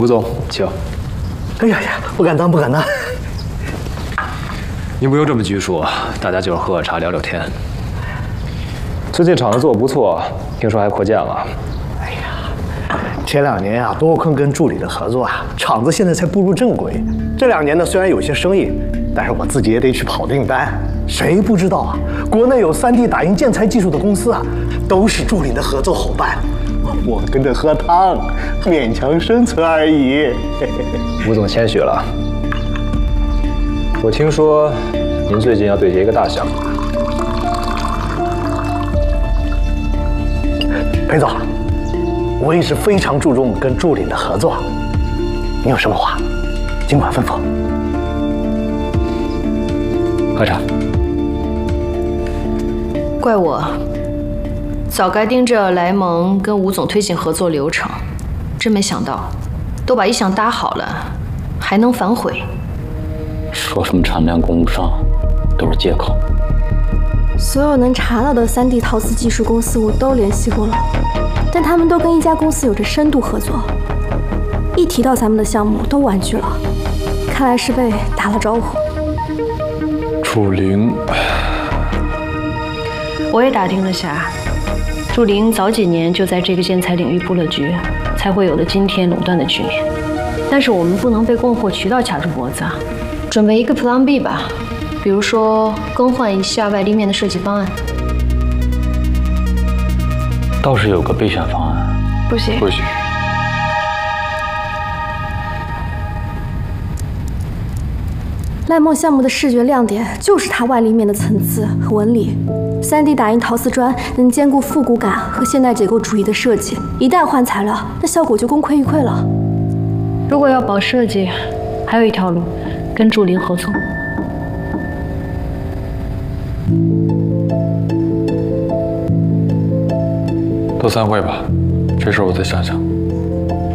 吴总，请。 哎呀呀，不敢当，不敢当。 您不用这么拘束，大家就是喝个茶聊聊天。最近厂子做得不错，听说还扩建了。 哎呀，前2年啊，多亏跟助理的合作啊，厂子现在才步入正轨。这2年呢，虽然有些生意，但是我自己也得去跑订单。谁不知道啊？国内有3D 打印建材技术的公司啊，都是助理的合作伙伴。我跟着喝汤，勉强生存而已。 吴总谦虚了。我听说您最近要对接一个大项目。 裴总，我一直非常注重跟助理的合作，你有什么话，尽管吩咐。 喝茶。 怪我，早该盯着莱蒙跟吴总推进合作流程，真没想到，都把意向搭好了，还能反悔。 说什么产量供不上，都是借口。 所有能查到的3D 陶瓷技术公司我都联系过了，但他们都跟一家公司有着深度合作，一提到咱们的项目都婉拒了，看来是被打了招呼。 楚灵， 我也打听了下，祝玲早几年就在这个建材领域布了局，才会有了今天垄断的局面。但是我们不能被供货渠道卡住脖子啊，准备一个 Plan B 吧，比如说更换一下外立面的设计方案。 倒是有个备选方案。 不行， 不许。 赖梦项目的视觉亮点就是它外立面的层次和纹理。3D 打印陶瓷砖能兼顾复古感和现代结构主义的设计，一旦换材料，那效果就功亏一篑了。 如果要保设计，还有一条路，跟祝玲合作。 都散会吧，这事我再想想。